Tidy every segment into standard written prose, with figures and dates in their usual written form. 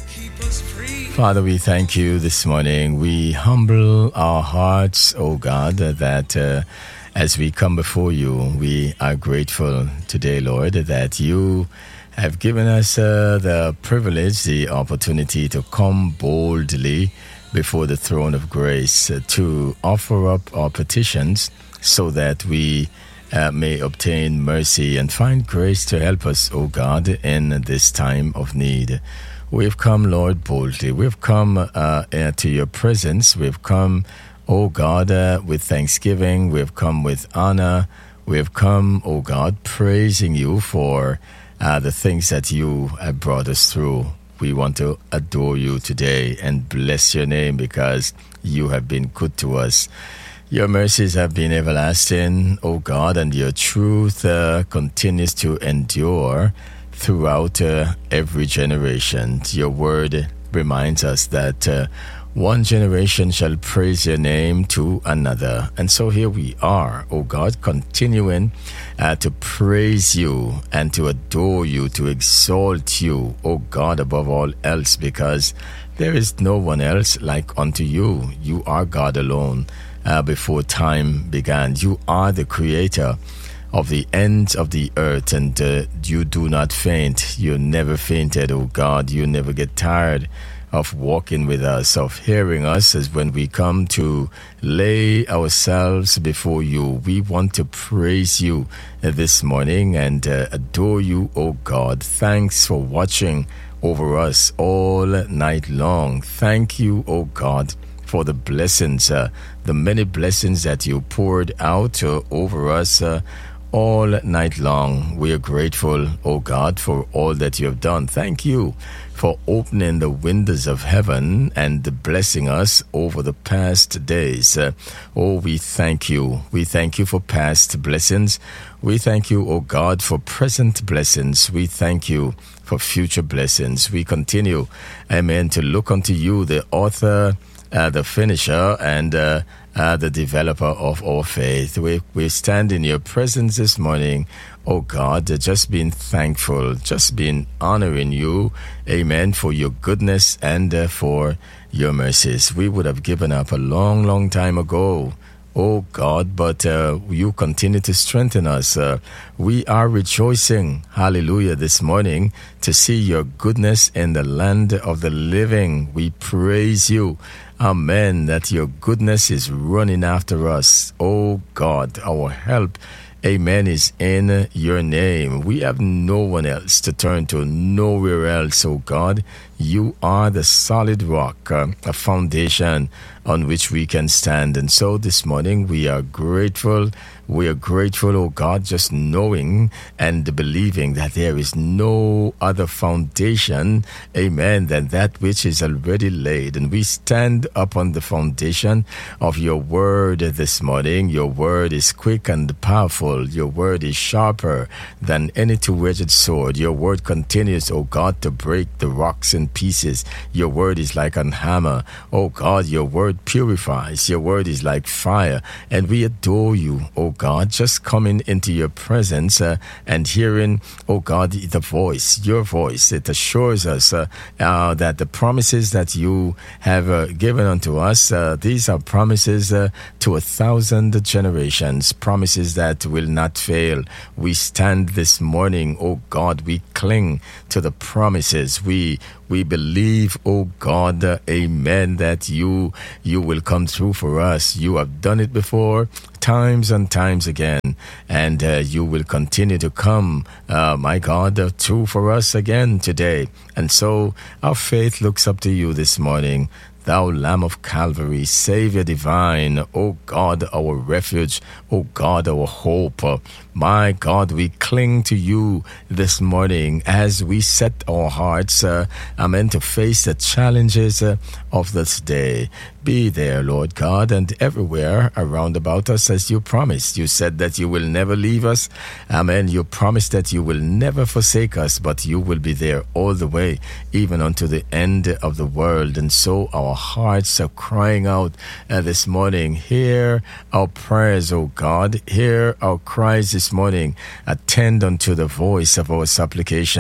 Father, we thank you this morning. We humble our hearts, O God, that as we come before you, we are grateful today, Lord, that you have given us the privilege, the opportunity to come boldly before the throne of grace to offer up our petitions so that we may obtain mercy and find grace to help us, O God, in this time of need. We've come, Lord, boldly. We've come to your presence. We've come, O God, with thanksgiving. We've come with honor. We've come, O God, praising you for the things that you have brought us through. We want to adore you today and bless your name because you have been good to us. Your mercies have been everlasting, O God, and your truth continues to endure throughout every generation. Your word reminds us that one generation shall praise your name to another. And so here we are, O God, continuing to praise you and to adore you, to exalt you, O God, above all else, because there is no one else like unto you. You are God alone. Before time began, you are the creator of the ends of the earth, and you do not faint. You never fainted, O God. You never get tired of walking with us, of hearing us as when we come to lay ourselves before you. We want to praise you this morning and adore you, O God. Thanks for watching over us all night long. Thank you, O God, for the blessings, the many blessings that you poured out over us all night long. We are grateful, O God, for all that you have done. Thank you for opening the windows of heaven and blessing us over the past days. We thank you. We thank you for past blessings. We thank you, O God, for present blessings. We thank you for future blessings. We continue, amen, to look unto you, the author, the finisher, and the developer of our faith. We stand in your presence this morning, oh God, just being thankful, just being honoring you, amen, for your goodness and for your mercies. We would have given up a long, long time ago, oh God, but you continue to strengthen us. We are rejoicing, hallelujah, this morning to see your goodness in the land of the living. We praise you. Amen, that your goodness is running after us. Oh God, our help, amen, is in your name. We have no one else to turn to, nowhere else, oh God. You are the solid rock, a foundation on which we can stand. And so this morning we are grateful. We are grateful, oh God, just knowing and believing that there is no other foundation, amen, than that which is already laid. And we stand upon the foundation of your word this morning. Your word is quick and powerful. Your word is sharper than any two-edged sword. Your word continues, oh God, to break the rocks in pieces. Your word is like a hammer. Oh God, your word purifies. Your word is like fire. And we adore you, oh God, just coming into your presence and hearing, oh God, the voice, your voice. It assures us that the promises that you have given unto us, these are promises to 1,000 generations, promises that will not fail. We stand this morning, oh God, we cling to the promises. We believe, oh God, amen, that you will come through for us. You have done it before, times and times again, and you will continue to come, my God, through for us again today. And so our faith looks up to you this morning. Thou Lamb of Calvary, Savior divine, O God, our refuge, O God, our hope. My God, we cling to you this morning as we set our hearts, amen, to face the challenges of this day. Be there, Lord God, and everywhere around about us as you promised. You said that you will never leave us. Amen. You promised that you will never forsake us, but you will be there all the way, even unto the end of the world. And so our hearts are crying out this morning. Hear our prayers, O God. Hear our cries this morning. Attend unto the voice of our supplications.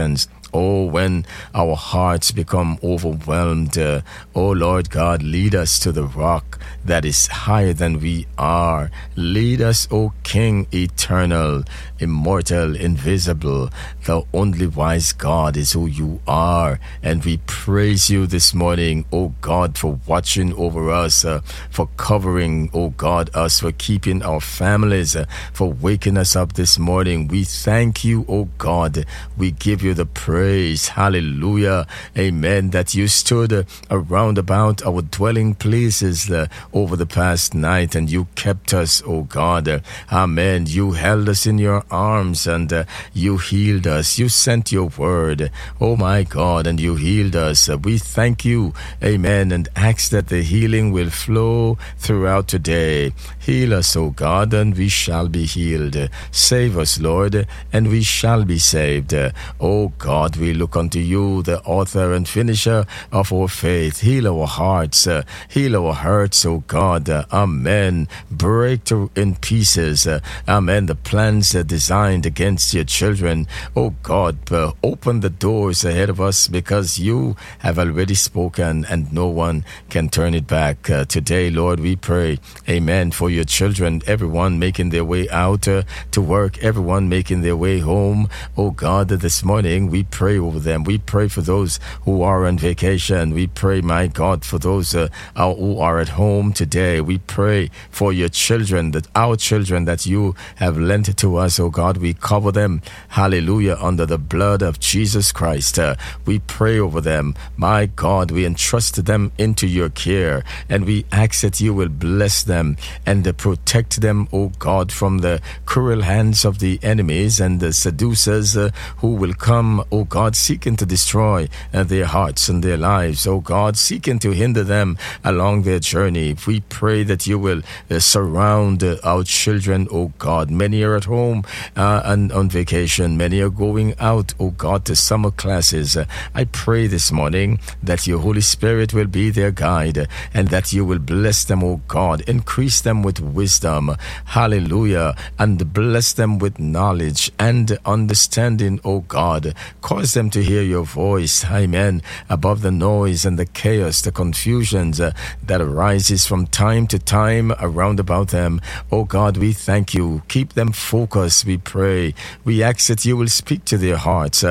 Oh, when our hearts become overwhelmed, oh Lord God, lead us to the rock that is higher than we are. Lead us, O King eternal, immortal, invisible. The only wise God is who you are. And we praise you this morning, O God, for watching over us, for covering, O God, us, for keeping our families, for waking us up this morning. We thank you, O God. We give you the praise. Hallelujah. Amen. That you stood around about our dwelling places over the past night and you kept us, O God. Amen. You held us in your arms and you healed us. You sent your word, oh my God, and you healed us. We thank you, amen, and ask that the healing will flow throughout today. Heal us, O God, and we shall be healed. Save us, Lord, and we shall be saved. O God, we look unto you, the author and finisher of our faith. Heal our hearts, heal our hurts, O God. Amen. Break in pieces, amen, the plans designed against your children. O God, open the doors ahead of us because you have already spoken and no one can turn it back. Today, Lord, we pray, amen, for your children, everyone making their way out to work, everyone making their way home. Oh God, this morning we pray over them. We pray for those who are on vacation. We pray, my God, for those who are at home today. We pray for your children, that our children that you have lent to us, oh God, we cover them, hallelujah, under the blood of Jesus Christ. We pray over them, my God, we entrust them into your care, and we ask that you will bless them and protect them, oh God, from the cruel hands of the enemies and the seducers who will come, oh God, seeking to destroy their hearts and their lives, oh God, seeking to hinder them along their journey. We pray that you will surround our children, oh God. Many are at home and on vacation. Many are going out, oh God, to summer classes. I pray this morning that your Holy Spirit will be their guide and that you will bless them, oh God. Increase them with wisdom, hallelujah, and bless them with knowledge and understanding, oh God. Cause them to hear your voice, amen, above the noise and the chaos, the confusions that arises from time to time around about them. Oh God, we thank you. Keep them focused, we pray. We ask that you will speak to their hearts,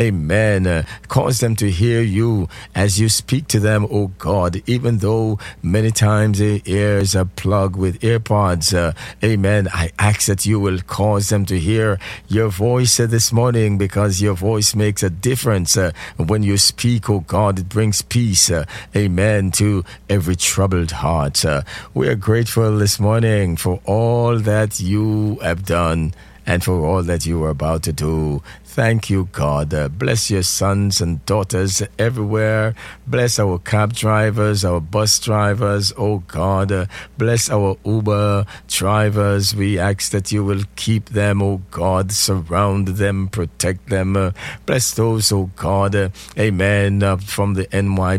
amen. Cause them to hear you as you speak to them, oh God, even though many times their ears are plugged with AirPods, amen. I ask that you will cause them to hear your voice this morning, because your voice makes a difference. When you speak, oh God, it brings peace, amen, to every troubled heart. We are grateful this morning for all that you have done and for all that you are about to do. Thank you, God. Bless your sons and daughters everywhere. Bless our cab drivers, our bus drivers, oh God. Bless our Uber drivers. We ask that you will keep them, oh God. Surround them, protect them. Bless those, oh God. Amen. From the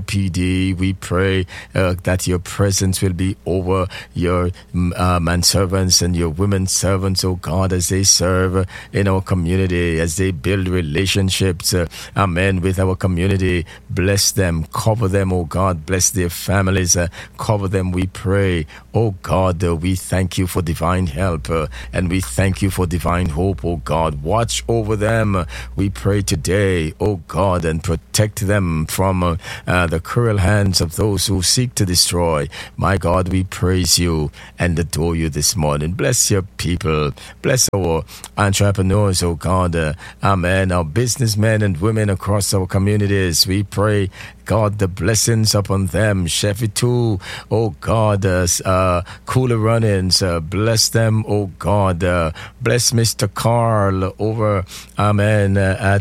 NYPD, we pray that your presence will be over your manservants and your women servants, oh God, as they serve in our community, as they build relationships, amen, with our community. Bless them, cover them, oh God. Bless their families, cover them, we pray. Oh God, we thank you for divine help and we thank you for divine hope, oh God. Watch over them, we pray today, oh God, and protect them from the cruel hands of those who seek to destroy. My God, we praise you and adore you this morning. Bless your people. Bless our entrepreneurs, oh God. Amen. Our businessmen and women across our communities, we pray, God, the blessings upon them. Chevy 2, oh God, Cooler Runnings, bless them, oh God. Bless Mr. Carl over, amen,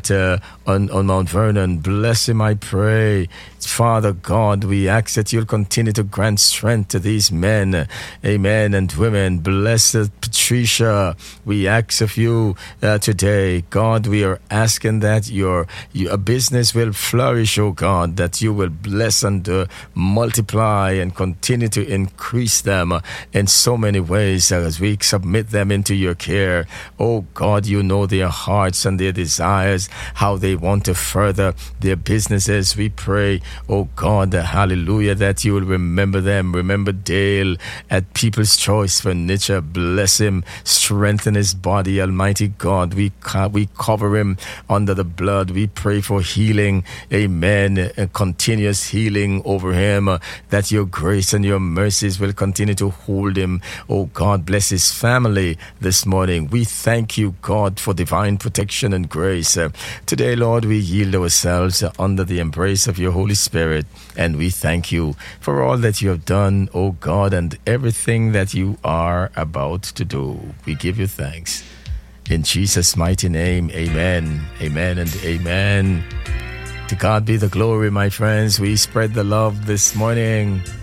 on Mount Vernon. Bless him, I pray. Father God, we ask that you'll continue to grant strength to these men, amen, and women. Bless Patricia. We ask of you today, God, we are asking that your business will flourish, oh God, that that you will bless and multiply and continue to increase them in so many ways as we submit them into your care. Oh God, you know their hearts and their desires, how they want to further their businesses. We pray, oh God, hallelujah, that you will remember them. Remember Dale at People's Choice Furniture. Bless him, strengthen his body, Almighty God. We cover him under the blood. We pray for healing, amen, a continuous healing over him, that your grace and your mercies will continue to hold him. Oh God, bless his family this morning. We thank you, God, for divine protection and grace. Today, Lord, we yield ourselves under the embrace of your Holy Spirit, and we thank you for all that you have done, oh God, and everything that you are about to do. We give you thanks. In Jesus' mighty name, amen, amen, and amen. To God be the glory, my friends. We spread the love this morning.